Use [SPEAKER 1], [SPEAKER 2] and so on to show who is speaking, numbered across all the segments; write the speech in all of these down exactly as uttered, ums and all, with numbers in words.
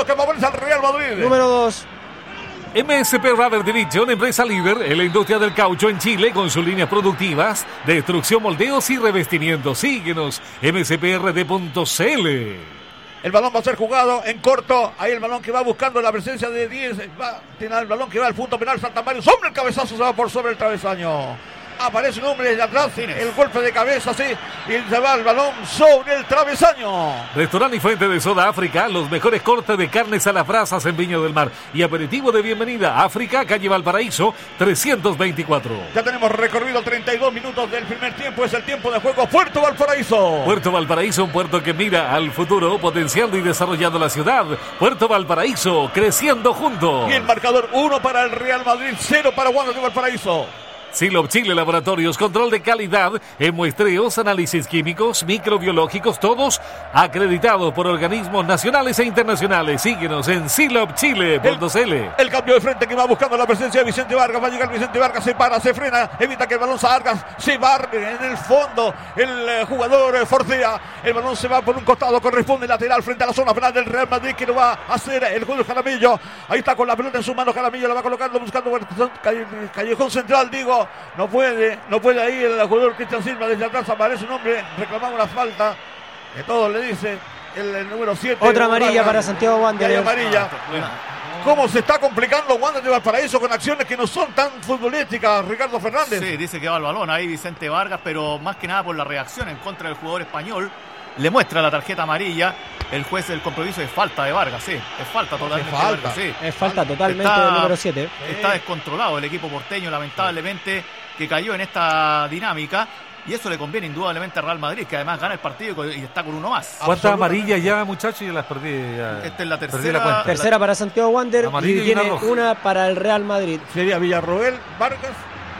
[SPEAKER 1] que favorece al Real Madrid.
[SPEAKER 2] Número dos.
[SPEAKER 3] M S P Rubber Division, empresa líder en la industria del caucho en Chile con sus líneas productivas de destrucción, moldeos y revestimientos. Síguenos, m s p r d punto c l.
[SPEAKER 1] El balón va a ser jugado en corto. Ahí el balón que va buscando la presencia de diez. Va, tiene el balón que va al punto penal. Santa María. Sobre el cabezazo se va por sobre el travesaño. Aparece un hombre de atrás. El golpe de cabeza, sí. Y se va el balón sobre el travesaño.
[SPEAKER 3] Restaurante y fuente de soda África. Los mejores cortes de carnes a las brasas en Viña del Mar. Y aperitivo de bienvenida. África, calle Valparaíso, trescientos veinticuatro.
[SPEAKER 1] Ya tenemos recorrido treinta y dos minutos del primer tiempo. Es el tiempo de juego. Puerto Valparaíso.
[SPEAKER 3] Puerto Valparaíso, un puerto que mira al futuro, potenciando y desarrollando la ciudad. Puerto Valparaíso, creciendo juntos.
[SPEAKER 1] Y el marcador uno para el Real Madrid, cero para Wanderers de Valparaíso.
[SPEAKER 3] Silop Chile Laboratorios, control de calidad en muestreos, análisis químicos, microbiológicos, todos acreditados por organismos nacionales e internacionales. Síguenos en silop chile punto c l.
[SPEAKER 1] El, el cambio de frente que va buscando la presencia de Vicente Vargas. Va a llegar Vicente Vargas, se para, se frena, evita que el balón salga, se va en el fondo. El eh, jugador eh, forcea, el balón se va por un costado, corresponde lateral frente a la zona penal del Real Madrid, que lo va a hacer el jugador Jaramillo. Ahí está con la pelota en su mano, Jaramillo la va colocando, buscando callejón central, digo. No puede, no puede ahí el jugador Cristian Silva. Desde atrás aparece un hombre, reclamaba una falta, que todo le dice el, el número siete.
[SPEAKER 2] Otra amarilla para Santiago Wanderers.
[SPEAKER 1] Amarilla. ¿Cómo se está complicando Wanderers de Valparaíso con acciones que no son tan futbolísticas, Ricardo Fernández?
[SPEAKER 4] Sí, dice que va el balón ahí Vicente Vargas, pero más que nada por la reacción en contra del jugador español. Le muestra la tarjeta amarilla. El juez del compromiso es falta de Vargas, sí. Es falta totalmente.
[SPEAKER 1] Es falta,
[SPEAKER 4] Vargas, sí.
[SPEAKER 2] Es falta totalmente
[SPEAKER 4] Está,
[SPEAKER 2] del número siete.
[SPEAKER 4] Está descontrolado el equipo porteño, lamentablemente, que cayó en esta dinámica. Y eso le conviene indudablemente a Real Madrid, que además gana el partido y está con uno más.
[SPEAKER 3] ¿Cuántas amarillas ya, muchachos? Y las perdí. Ya.
[SPEAKER 4] Esta es la
[SPEAKER 3] Perdí
[SPEAKER 4] tercera.
[SPEAKER 3] la cuenta.
[SPEAKER 2] Tercera para Santiago Wanderers
[SPEAKER 3] Amarilla
[SPEAKER 2] y
[SPEAKER 3] y una
[SPEAKER 2] tiene
[SPEAKER 3] roja.
[SPEAKER 2] una para el Real Madrid.
[SPEAKER 1] Sería Villarroel, Vargas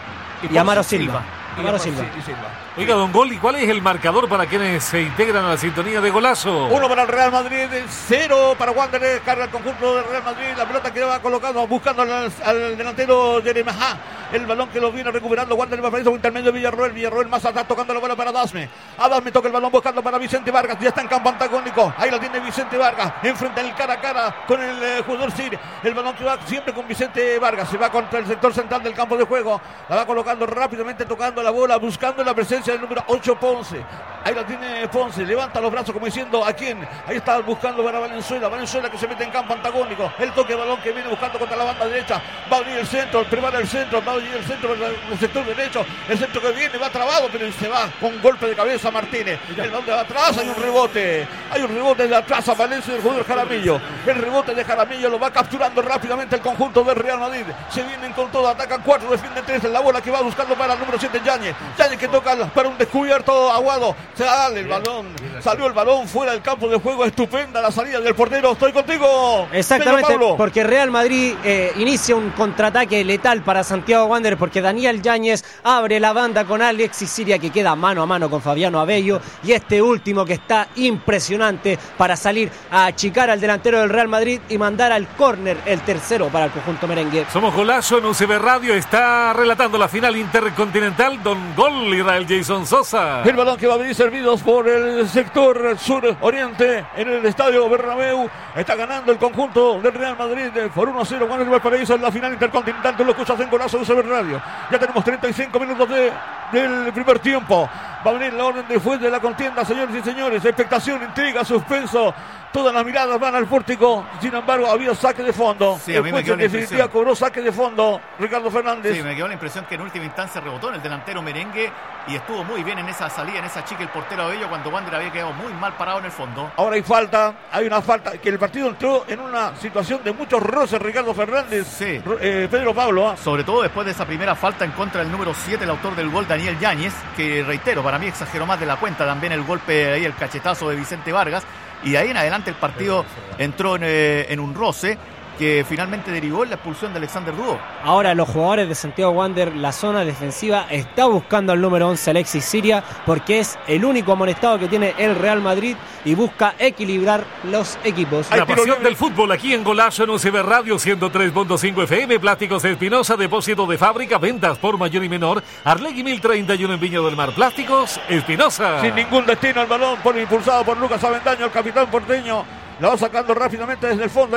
[SPEAKER 2] Y Amaro Silva.
[SPEAKER 4] Silva.
[SPEAKER 2] Amaro Silva.
[SPEAKER 1] y Silva.
[SPEAKER 3] Oiga, don Gol, ¿y cuál es el marcador para quienes se integran a la sintonía de Golazo?
[SPEAKER 1] Uno para el Real Madrid, cero para Wanderers, carga el conjunto del Real Madrid, la pelota que va colocando, buscando al, al delantero Jeremajá, el balón que lo viene recuperando Wanderers Valparaíso, intermedio de Villarroel, Villarroel más atrás tocando la bola para Adasme, Adasme toca el balón buscando para Vicente Vargas, ya está en campo antagónico, ahí lo tiene Vicente Vargas, enfrenta el cara a cara con el eh, jugador Sir, el balón que va siempre con Vicente Vargas, se va contra el sector central del campo de juego, la va colocando rápidamente, tocando la bola, buscando la presencia del número ocho Ponce, ahí la tiene Ponce, levanta los brazos como diciendo a quién, ahí está buscando para Valenzuela, Valenzuela que se mete en campo antagónico, el toque de balón que viene buscando contra la banda derecha, va a venir el centro, prepara el centro, va a venir el centro, el sector derecho, el centro que viene, va trabado, pero se va con golpe de cabeza Martínez, el balón de atrás, hay un rebote, hay un rebote de atrás a Valencia del jugador Jaramillo, el rebote de Jaramillo lo va capturando rápidamente el conjunto del Real Madrid, se vienen con todo, atacan cuatro, defienden tres, la bola que va buscando para el número siete Yáñez, Yáñez que toca para un descubierto Aguado, sale el balón, salió el balón fuera del campo de juego, estupenda la salida del portero, estoy contigo.
[SPEAKER 2] Exactamente, porque Real Madrid eh, inicia un contraataque letal para Santiago Wanderers, porque Daniel Yáñez abre la banda con Alexis Siria, que queda mano a mano con Fabiano Abello, y este último que está impresionante para salir a achicar al delantero del Real Madrid y mandar al córner el tercero para el conjunto merengue.
[SPEAKER 3] Somos Golazo en U C B Radio, está relatando la final intercontinental Don Gol Israel Jason Sosa.
[SPEAKER 1] El balón que va a venir servidos por el sector sur-oriente en el estadio Bernabéu. Está ganando el conjunto del Real Madrid por uno a cero. Wanderers Valparaíso en la final intercontinental. Tú lo escuchas en Golazo U C B Radio. Ya tenemos treinta y cinco minutos de, del primer tiempo. Va a venir la orden de juez de la contienda, señores y señores. Expectación, intriga, suspenso. Todas las miradas van al pórtico. Sin embargo, había saque de fondo.
[SPEAKER 4] Sí, a mí
[SPEAKER 1] el
[SPEAKER 4] me
[SPEAKER 1] juez
[SPEAKER 4] quedó
[SPEAKER 1] en
[SPEAKER 4] la
[SPEAKER 1] definitiva
[SPEAKER 4] impresión.
[SPEAKER 1] cobró saque de fondo Ricardo Fernández.
[SPEAKER 4] Sí, me quedó la impresión que en última instancia rebotó en el delantero merengue y estuvo muy bien en esa salida, en esa chica el portero Abello, cuando Wander había quedado muy mal parado en el fondo.
[SPEAKER 1] Ahora hay falta, hay una falta, que el partido entró en una situación de muchos roces, Ricardo Fernández,
[SPEAKER 4] Sí.
[SPEAKER 1] eh, Pedro Pablo. ¿eh?
[SPEAKER 4] Sobre todo después de esa primera falta en contra del número siete, el autor del gol, Daniel Yáñez, que reitero, para mí exageró más de la cuenta también el golpe ahí, el cachetazo de Vicente Vargas. Y de ahí en adelante el partido entró en, eh, en un roce que finalmente derivó en la expulsión de Alexander Dúo.
[SPEAKER 2] Ahora los jugadores de Santiago Wanderers, la zona defensiva está buscando al número once Alexis Siria, porque es el único amonestado que tiene el Real Madrid y busca equilibrar los equipos.
[SPEAKER 3] La pasión del fútbol aquí en Golazo en U C B Radio ciento tres punto cinco F M. Plásticos Espinosa, depósito de fábrica, ventas por mayor y menor. Arlegui mil treinta y uno en Viña del Mar. Plásticos Espinosa.
[SPEAKER 1] Sin ningún destino el balón, por impulsado por Lucas Avendaño, el capitán porteño. La va sacando rápidamente desde el fondo.